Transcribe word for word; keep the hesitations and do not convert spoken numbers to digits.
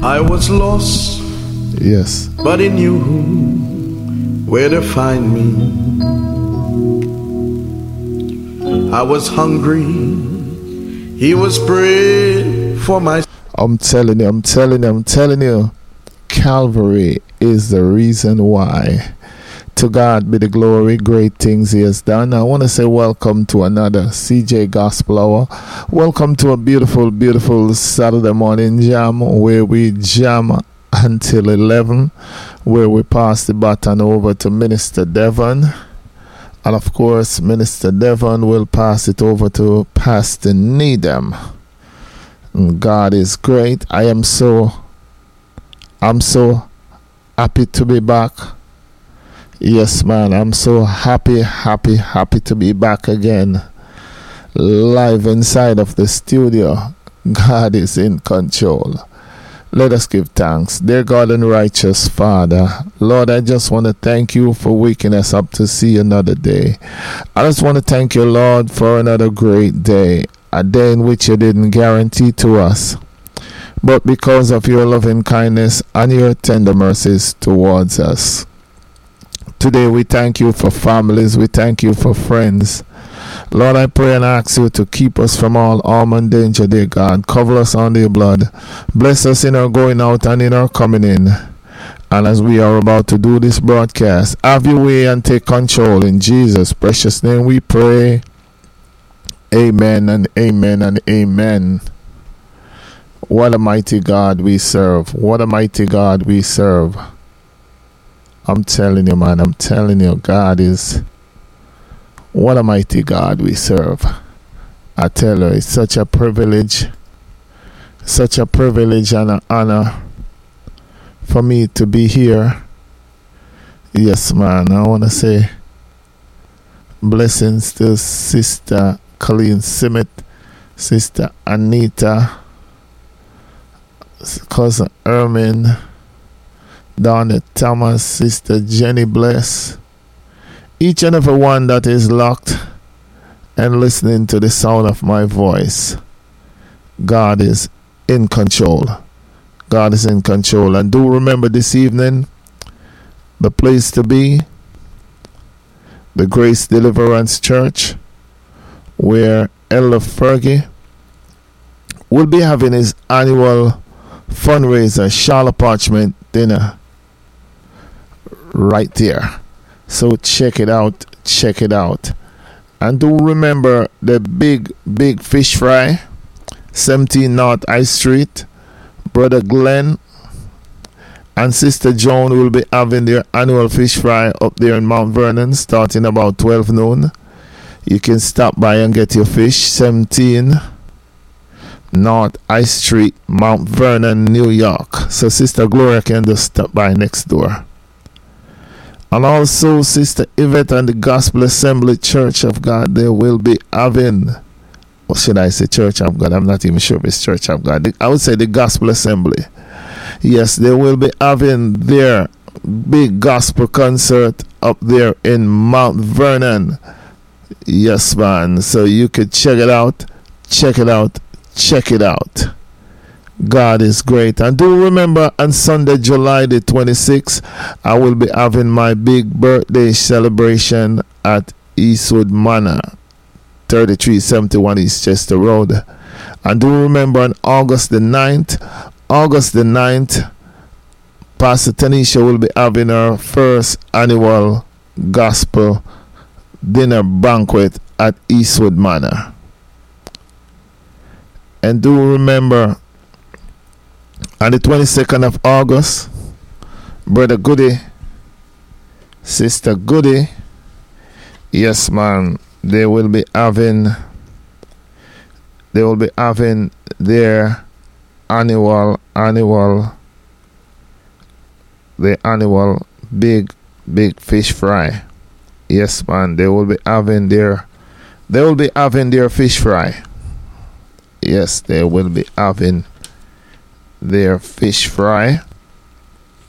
I was lost, Yes. but he knew where to find me. I was hungry, he was bread for my. I'm telling you, I'm telling you, I'm telling you, Calvary is the reason why. To God be the glory, great things he has done. I want to say welcome to another C J Gospel Hour. Welcome to a beautiful, beautiful Saturday morning jam where we jam until eleven, where we pass the baton over to Minister Devon. And of course, Minister Devon will pass it over to Pastor Needham. And God is great. I am so, I'm so happy to be back. Yes, man, I'm so happy, happy, happy to be back again, live inside of the studio. God is in control. Let us give thanks. Dear God and righteous Father, Lord, I just want to thank you for waking us up to see another day. I just want to thank you, Lord, for another great day, a day in which you didn't guarantee to us, but because of your loving kindness and your tender mercies towards us. Today we thank you for families, we thank you for friends. Lord, I pray and ask you to keep us from all harm and danger, dear God. Cover us under your blood. Bless us in our going out and in our coming in. And as we are about to do this broadcast, have your way and take control. In Jesus' precious name we pray. Amen and amen and amen. What a mighty God we serve. What a mighty God we serve. I'm telling you, man, I'm telling you, God is, what a mighty God we serve. I tell you, it's such a privilege, such a privilege and an honor for me to be here. Yes, man, I want to say blessings to Sister Colleen Simmet, Sister Anita, Cousin Ermin, Donna Thomas, Sister Jenny Bless, each and every one that is locked and listening to the sound of my voice. God is in control. God is in control. And do remember this evening, the place to be, the Grace Deliverance Church, where Elder Fergie will be having his annual fundraiser, Charlotte Parchment dinner, right there. So check it out, check it out. And do remember the big, big fish fry, seventeen North High Street. Brother Glenn and Sister Joan will be having their annual fish fry up there in Mount Vernon, starting about twelve noon. You can stop by and get your fish, seventeen North High Street, Mount Vernon, New York. So Sister Gloria can just stop by next door. And also Sister Yvette and the Gospel Assembly Church of God, they will be having, what should I say, Church of God? I'm not even sure if it's Church of God. I would say the Gospel Assembly. Yes, they will be having their big gospel concert up there in Mount Vernon. Yes, man. So you could check it out, check it out, check it out. God is great. And do remember, on Sunday, July the twenty-sixth, I will be having my big birthday celebration at Eastwood Manor, thirty-three seventy-one East Chester Road. And do remember, on August the ninth, August the ninth, Pastor Tanisha will be having her first annual gospel dinner banquet at Eastwood Manor. And do remember, on the twenty-second of August, Brother Goody, Sister Goody, yes, man, they will be having, they will be having their annual, annual, the annual big, big fish fry. Yes, man, they will be having their, they will be having their fish fry. Yes, they will be having their fish fry.